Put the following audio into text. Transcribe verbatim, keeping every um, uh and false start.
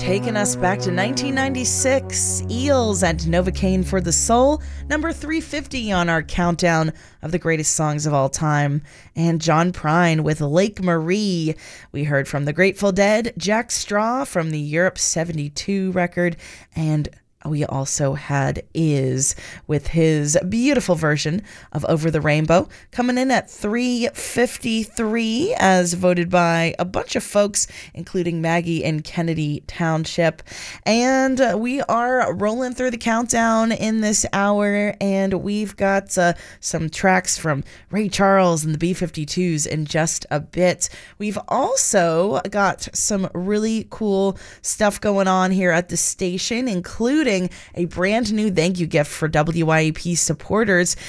taking us back to nineteen ninety-six. Eels and Novocaine for the Soul, number three fifty on our countdown of the greatest songs of all time. And John Prine with Lake Marie. We heard from the Grateful Dead, Jack Straw from the Europe seventy-two record, and we also had Is with his beautiful version of Over the Rainbow, coming in at three fifty-three as voted by a bunch of folks, including Maggie in Kennedy Township. And uh, we are rolling through the countdown in this hour, and we've got uh, some tracks from Ray Charles and the B fifty-twos in just a bit. We've also got some really cool stuff going on here at the station, including a brand new thank you gift for W I E P supporters.